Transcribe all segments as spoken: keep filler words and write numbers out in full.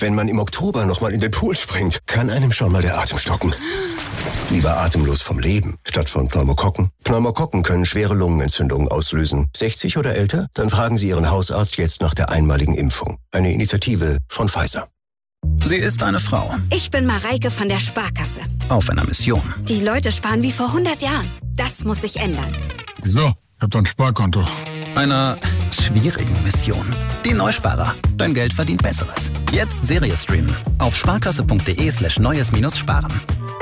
Wenn man im Oktober nochmal in den Pool springt, kann einem schon mal der Atem stocken. Lieber atemlos vom Leben, statt von Pneumokokken. Pneumokokken können schwere Lungenentzündungen auslösen. sechzig oder älter? Dann fragen Sie Ihren Hausarzt jetzt nach der einmaligen Impfung. Eine Initiative von Pfizer. Sie ist eine Frau. Ich bin Mareike von der Sparkasse. Auf einer Mission. Die Leute sparen wie vor hundert Jahren. Das muss sich ändern. Wieso? Ich hab doch ein Sparkonto. Einer schwierigen Mission. Die Neusparer. Dein Geld verdient Besseres. Jetzt Serie streamen. Auf sparkasse.de slash neues minus sparen.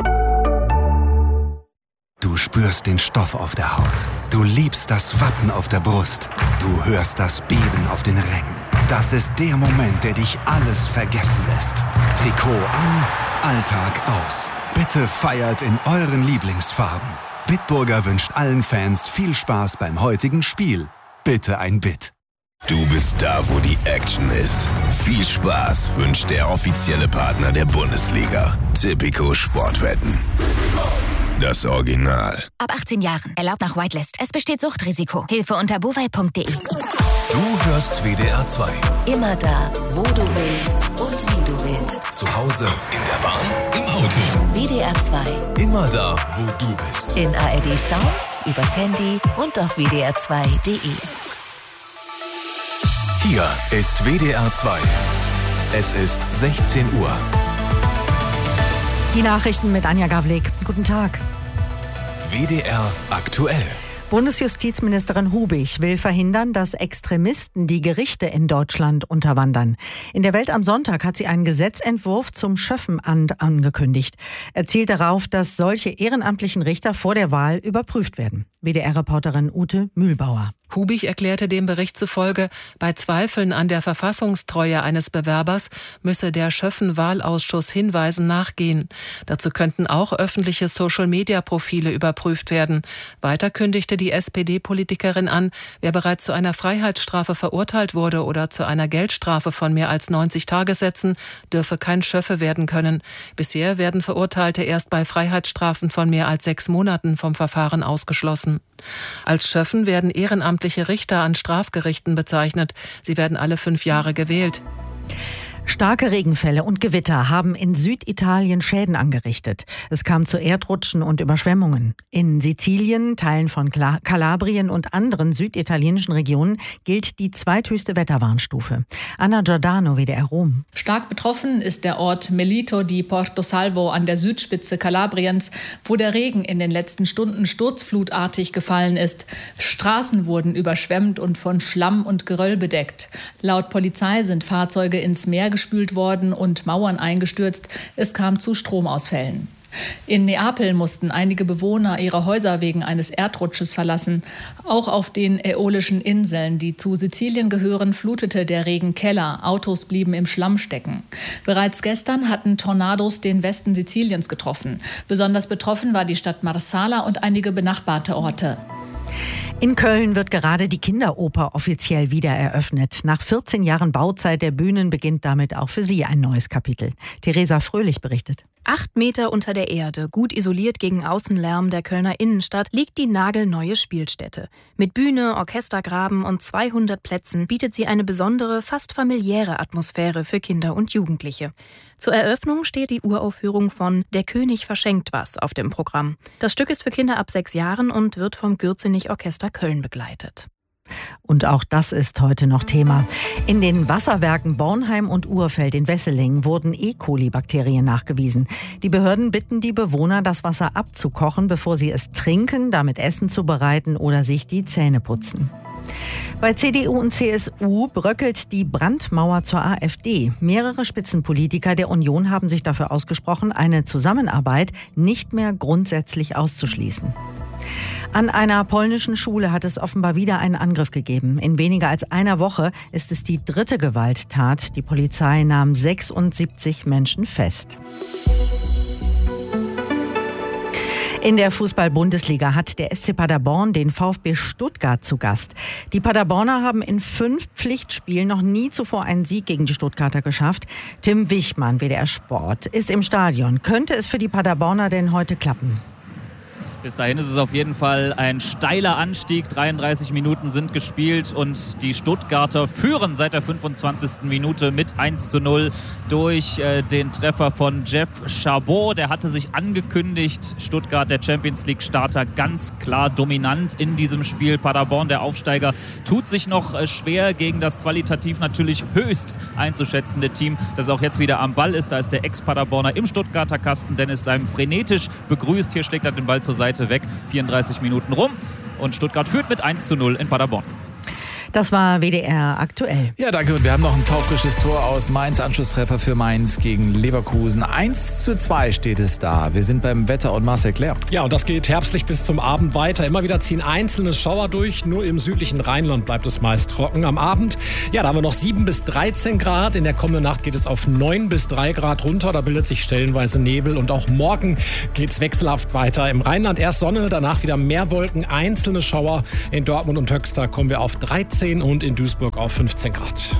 Du spürst den Stoff auf der Haut. Du liebst das Wappen auf der Brust. Du hörst das Beben auf den Rängen. Das ist der Moment, der dich alles vergessen lässt. Trikot an, Alltag aus. Bitte feiert in euren Lieblingsfarben. Bitburger wünscht allen Fans viel Spaß beim heutigen Spiel. Bitte ein Bit. Du bist da, wo die Action ist. Viel Spaß wünscht der offizielle Partner der Bundesliga. Tipico Sportwetten. Das Original. Ab achtzehn Jahren. Erlaubt nach Whitelist. Es besteht Suchtrisiko. Hilfe unter bovai punkt de. Du hörst W D R zwei. Immer da, wo du willst und wie du willst. Zu Hause, in der Bahn, im Auto. W D R zwei. Immer da, wo du bist. In A R D Sounds, übers Handy und auf w d r zwei punkt de. Hier ist W D R zwei. Es ist sechzehn Uhr. Die Nachrichten mit Anja Gawlik. Guten Tag. W D R aktuell. Bundesjustizministerin Hubig will verhindern, dass Extremisten die Gerichte in Deutschland unterwandern. In der Welt am Sonntag hat sie einen Gesetzentwurf zum Schöffenamt angekündigt. Er zielt darauf, dass solche ehrenamtlichen Richter vor der Wahl überprüft werden. W D R-Reporterin Ute Mühlbauer. Hubig erklärte dem Bericht zufolge, bei Zweifeln an der Verfassungstreue eines Bewerbers müsse der Schöffen-Wahlausschuss Hinweisen nachgehen. Dazu könnten auch öffentliche Social-Media-Profile überprüft werden. Weiter kündigte die S P D-Politikerin an, wer bereits zu einer Freiheitsstrafe verurteilt wurde oder zu einer Geldstrafe von mehr als neunzig Tagessätzen, dürfe kein Schöffe werden können. Bisher werden Verurteilte erst bei Freiheitsstrafen von mehr als sechs Monaten vom Verfahren ausgeschlossen. Als Schöffen werden ehrenamtliche Richter an Strafgerichten bezeichnet. Sie werden alle fünf Jahre gewählt. Starke Regenfälle und Gewitter haben in Süditalien Schäden angerichtet. Es kam zu Erdrutschen und Überschwemmungen. In Sizilien, Teilen von Kalabrien und anderen süditalienischen Regionen gilt die zweithöchste Wetterwarnstufe. Anna Giordano, W D R Rom. Stark betroffen ist der Ort Melito di Porto Salvo an der Südspitze Kalabriens, wo der Regen in den letzten Stunden sturzflutartig gefallen ist. Straßen wurden überschwemmt und von Schlamm und Geröll bedeckt. Laut Polizei sind Fahrzeuge ins Meer gespült worden und Mauern eingestürzt. Es kam zu Stromausfällen. In Neapel mussten einige Bewohner ihre Häuser wegen eines Erdrutsches verlassen. Auch auf den Äolischen Inseln, die zu Sizilien gehören, flutete der Regen Keller. Autos blieben im Schlamm stecken. Bereits gestern hatten Tornados den Westen Siziliens getroffen. Besonders betroffen war die Stadt Marsala und einige benachbarte Orte. In Köln wird gerade die Kinderoper offiziell wieder eröffnet. Nach vierzehn Jahren Bauzeit der Bühnen beginnt damit auch für sie ein neues Kapitel. Theresa Fröhlich berichtet. Acht Meter unter der Erde, gut isoliert gegen Außenlärm der Kölner Innenstadt, liegt die nagelneue Spielstätte. Mit Bühne, Orchestergraben und zweihundert Plätzen bietet sie eine besondere, fast familiäre Atmosphäre für Kinder und Jugendliche. Zur Eröffnung steht die Uraufführung von »Der König verschenkt was« auf dem Programm. Das Stück ist für Kinder ab sechs Jahren und wird vom Gürzenich Orchester Köln begleitet. Und auch das ist heute noch Thema. In den Wasserwerken Bornheim und Urfeld in Wesseling wurden E. coli-Bakterien nachgewiesen. Die Behörden bitten die Bewohner, das Wasser abzukochen, bevor sie es trinken, damit Essen zubereiten oder sich die Zähne putzen. Bei C D U und C S U bröckelt die Brandmauer zur AfD. Mehrere Spitzenpolitiker der Union haben sich dafür ausgesprochen, eine Zusammenarbeit nicht mehr grundsätzlich auszuschließen. An einer polnischen Schule hat es offenbar wieder einen Angriff gegeben. In weniger als einer Woche ist es die dritte Gewalttat. Die Polizei nahm sechsundsiebzig Menschen fest. In der Fußball-Bundesliga hat der S C Paderborn den VfB Stuttgart zu Gast. Die Paderborner haben in fünf Pflichtspielen noch nie zuvor einen Sieg gegen die Stuttgarter geschafft. Tim Wichmann, W D R Sport, ist im Stadion. Könnte es für die Paderborner denn heute klappen? Bis dahin ist es auf jeden Fall ein steiler Anstieg. dreiunddreißig Minuten sind gespielt und die Stuttgarter führen seit der fünfundzwanzigsten Minute mit eins zu null durch äh, den Treffer von Jeff Chabot. Der hatte sich angekündigt, Stuttgart, der Champions-League-Starter, ganz klar dominant in diesem Spiel. Paderborn, der Aufsteiger, tut sich noch äh, schwer gegen das qualitativ natürlich höchst einzuschätzende Team, das auch jetzt wieder am Ball ist. Da ist der Ex-Paderborner im Stuttgarter Kasten, Dennis Seim frenetisch begrüßt. Hier schlägt er den Ball zur Seite weg. vierunddreißig Minuten rum und Stuttgart führt mit eins zu null in Paderborn. Das war W D R aktuell. Ja, danke. Und wir haben noch ein taufrisches Tor aus Mainz. Anschlusstreffer für Mainz gegen Leverkusen. eins zu zwei steht es da. Wir sind beim Wetter und Marcel Claire. Ja, und das geht herbstlich bis zum Abend weiter. Immer wieder ziehen einzelne Schauer durch. Nur im südlichen Rheinland bleibt es meist trocken. Am Abend, ja, da haben wir noch sieben bis dreizehn Grad. In der kommenden Nacht geht es auf neun bis drei Grad runter. Da bildet sich stellenweise Nebel. Und auch morgen geht es wechselhaft weiter. Im Rheinland erst Sonne, danach wieder mehr Wolken, einzelne Schauer. In Dortmund und Höxter kommen wir auf dreizehn und in Duisburg auf fünfzehn Grad.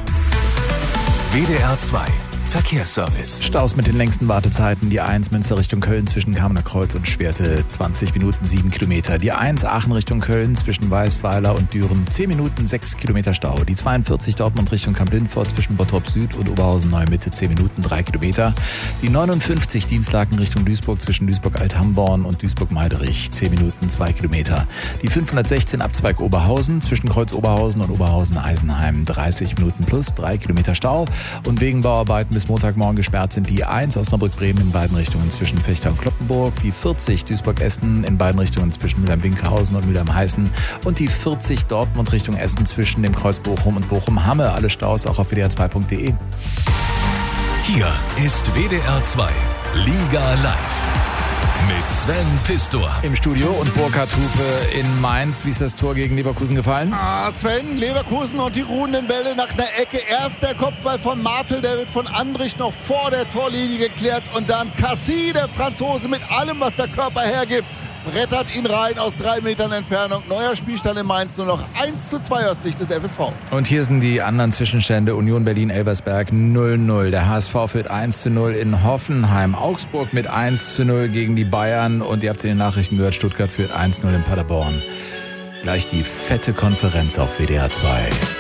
W D R zwei Verkehrsservice. Staus mit den längsten Wartezeiten. Die eins Münster Richtung Köln zwischen Kamener Kreuz und Schwerte zwanzig Minuten, sieben Kilometer. Die eins Aachen Richtung Köln zwischen Weißweiler und Düren zehn Minuten, sechs Kilometer Stau. Die zweiundvierzig Dortmund Richtung Kamp-Lindfort zwischen Bottrop Süd und Oberhausen Neue Mitte zehn Minuten, drei Kilometer. Die neunundfünfzig Dienstlaken Richtung Duisburg zwischen Duisburg-Althamborn und Duisburg-Meiderich zehn Minuten, zwei Kilometer. Die fünfhundertsechzehn Abzweig Oberhausen zwischen Kreuz Oberhausen und Oberhausen-Eisenheim dreißig Minuten plus, drei Kilometer Stau. Und wegen Bauarbeiten bis Montagmorgen gesperrt sind die eins Osnabrück-Bremen in beiden Richtungen zwischen Fechter und Kloppenburg, die vierzig Duisburg-Essen in beiden Richtungen zwischen Mülheim-Winkelhausen und Mülheim-Heißen und die vierzig Dortmund Richtung Essen zwischen dem Kreuz Bochum und Bochum-Hamme. Alle Staus auch auf W D R zwei punkt de. Hier ist W D R zwei Liga Live mit Sven Pistor. Im Studio und Burkhard Hupe in Mainz. Wie ist das Tor gegen Leverkusen gefallen? Ah, Sven, Leverkusen und die ruhenden Bälle nach einer Ecke. Erst der Kopfball von Martel, der wird von Andrich noch vor der Torlinie geklärt. Und dann Cassie, der Franzose, mit allem, was der Körper hergibt, brettert ihn rein aus drei Metern Entfernung. Neuer Spielstand in Mainz, nur noch eins zu zwei aus Sicht des F S V. Und hier sind die anderen Zwischenstände. Union Berlin-Elversberg null null. Der H S V führt eins zu null in Hoffenheim. Augsburg mit eins zu null gegen die Bayern. Und ihr habt es in den Nachrichten gehört, Stuttgart führt eins zu null in Paderborn. Gleich die fette Konferenz auf W D R zwei.